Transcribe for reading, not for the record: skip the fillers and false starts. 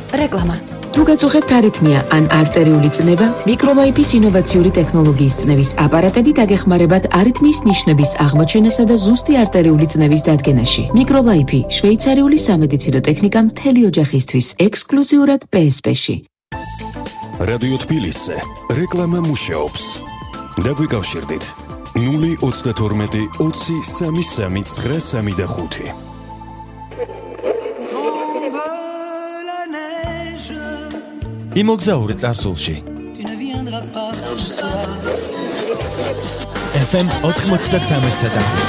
რეკლამა. თუ გაწუხებთ არითმია ან არტერიული წნევა, მიკროლაიფის ინოვაციური ტექნოლოგიის წნევის აპარატები დაგეხმარებათ არითმიის ნიშნების აღმოჩენასა და ზუსტი არტერიული წნევის დადგენაში. მიკროლაიფი შვეიცარიული სამედიცინო ტექნიკა მთელი ოჯახისთვის, ექსკლუზიურად PSP-ში. რადიო თბილისზე რეკლამა მუშაობს. დაგვიკავშირდით 032 20 33 935. იმოგზაურე წარსულში. FM 93-ს.